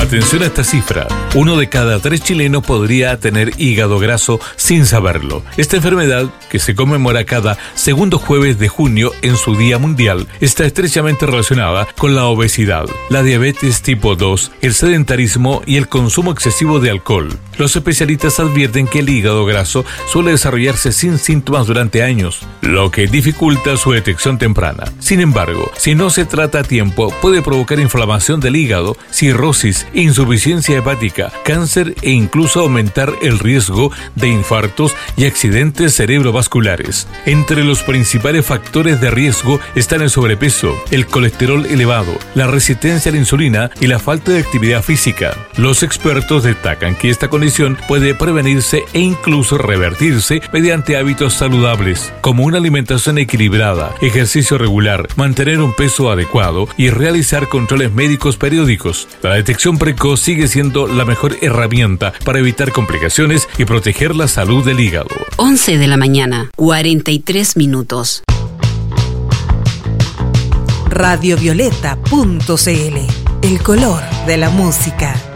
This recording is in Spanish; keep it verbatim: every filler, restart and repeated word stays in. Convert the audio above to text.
Atención a esta cifra. Uno de cada tres chilenos podría tener hígado graso sin saberlo. Esta enfermedad, que se conmemora cada segundo jueves de junio en su Día Mundial, está estrechamente relacionada con la obesidad, la diabetes tipo dos, el sedentarismo y el consumo excesivo de alcohol. Los especialistas advierten que el hígado graso suele desarrollarse sin síntomas durante años, lo que dificulta su detección temprana. Sin embargo, si no se trata a tiempo, puede provocar inflamación del hígado, cirrosis, insuficiencia hepática, cáncer e incluso aumentar el riesgo de infartos y accidentes cerebrovasculares. Entre los principales factores de riesgo están el sobrepeso, el colesterol elevado, la resistencia a la insulina y la falta de actividad física. Los expertos destacan que esta condición puede prevenirse e incluso revertirse mediante hábitos saludables, como una alimentación equilibrada, ejercicio regular, mantener un peso adecuado y realizar controles médicos periódicos. La detección precoz sigue siendo la mejor herramienta para evitar complicaciones y proteger la salud del hígado. once de la mañana, cuarenta y tres minutos. radiovioleta punto cl, el color de la música.